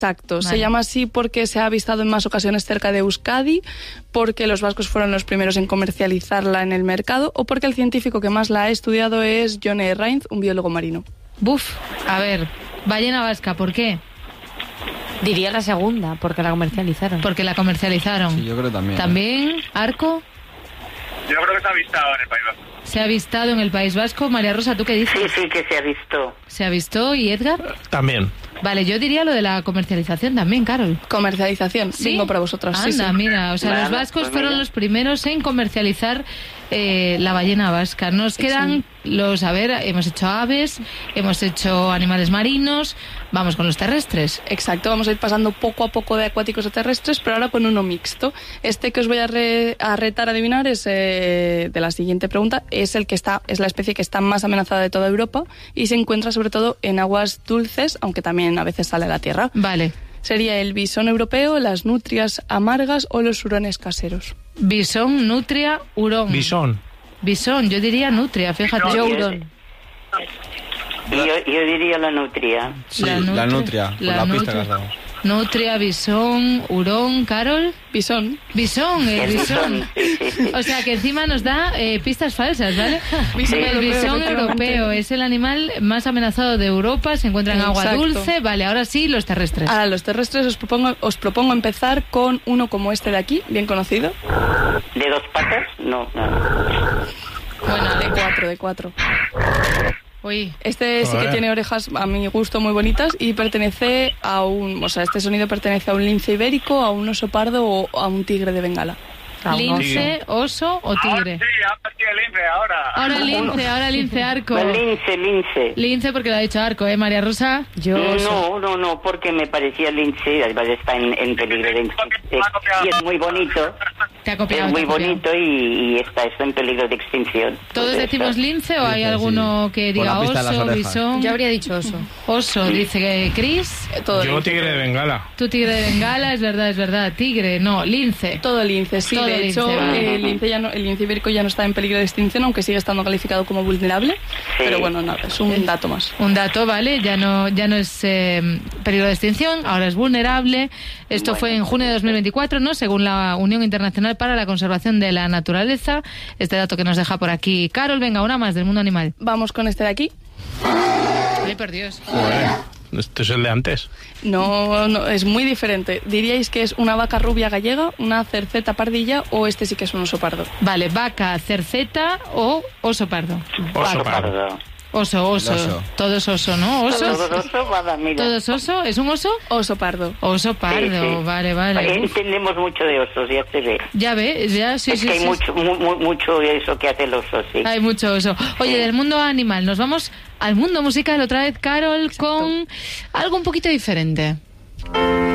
Exacto, Vale. se llama así porque se ha avistado en más ocasiones cerca de Euskadi, porque los vascos fueron los primeros en comercializarla en el mercado o porque el científico que más la ha estudiado es John E. Reinth, un biólogo marino. Buf, a ver, ballena vasca, ¿por qué? Diría la segunda, porque la comercializaron. Porque la comercializaron. Sí, yo creo también. ¿También, Arco? Yo creo que se ha avistado en el País Vasco. ¿Se ha avistado en el País Vasco? María Rosa, ¿tú qué dices? Sí, que se ha visto. ¿Se avistó? ¿Y Edgar? También. Vale, yo diría lo de la comercialización también, Carol. Comercialización, ¿Sí? bingo para vosotras. Anda, Sí, sí. mira, o sea, Vale, los vascos pues fueron mira. los primeros en comercializar la ballena vasca. Nos quedan hemos hecho aves, hemos hecho animales marinos, vamos con los terrestres. Exacto, vamos a ir pasando poco a poco de acuáticos a terrestres, pero ahora con uno mixto. Este que os voy a retar a adivinar es de la siguiente pregunta, es la especie que está más amenazada de toda Europa y se encuentra sobre todo en aguas dulces, aunque también a veces sale a la tierra. Vale. Sería el bisón europeo, las nutrias amargas o los hurones caseros. Bisón, nutria, hurón. Bisón. Bisón, yo diría nutria, fíjate. Yo hurón. Yo diría la nutria. Sí, la nutria, por la pista que has dado. Nutria, bisón, hurón, Carol. Bisón. Bisón, el El bisón. bisón, sí. O sea que encima nos da pistas falsas, ¿vale? Bisón El europeo, bisón efectivamente. europeo es el animal más amenazado de Europa, se encuentra en agua Exacto. dulce. Vale, ahora sí, los terrestres. A los terrestres os propongo empezar con uno como este de aquí, bien conocido. ¿De dos patas? No. Bueno, de cuatro. Uy, Este sí que Joder. tiene orejas, a mi gusto, muy bonitas y pertenece este sonido pertenece a un lince ibérico, a un oso pardo o a un tigre de Bengala. lince, oso o tigre. Ahora sí, el lince, ahora. Ahora lince, Arco. Lince. Lince porque lo ha dicho Arco, María Rosa? No, porque me parecía lince, además está en peligro de extinción. Y es muy bonito. Te ha copiado. Es muy te ha copiado. bonito y está en peligro de extinción. ¿Todos Pues decimos está. lince o hay Lince, alguno sí. que Por la diga pista de las oso, orejas. bisón? Yo habría dicho oso. Oso, dice que Cris. Todo Yo lince. tigre de Bengala. Tu tigre de Bengala, es verdad. Tigre, no, lince. Todo lince, sí. Todo de hecho, lince, el lince ibérico ya no está en peligro de extinción, aunque sigue estando calificado como vulnerable. Sí. Pero bueno, nada, es un dato más. Un dato, ¿vale? Ya no es peligro de extinción, ahora es vulnerable. Esto fue en junio de 2024, ¿no? Según la Unión Internacional para la Conservación de la Naturaleza. Este dato que nos deja por aquí Carol. Venga, una más del mundo animal. Vamos con este de aquí. Ay, por Dios. Joder, este es el de antes. No, es muy diferente. ¿Diríais que es una vaca rubia gallega, una cerceta pardilla o este sí que es un oso pardo? Vale, vaca, cerceta o oso pardo. Oso pardo. Oso. El oso. Todo es oso, ¿no? Todo Osos. oso, nada, mira. ¿Todo es oso? ¿Es un oso? Oso pardo. Oso pardo, Sí. vale. Entendemos mucho de osos, ya se ve. Ya ves, ya, sí, Es sí, que hay sí. mucho eso que hace el oso, sí. Hay mucho oso. Oye, del mundo animal, nos vamos al mundo musical otra vez, Carol, con algo un poquito diferente.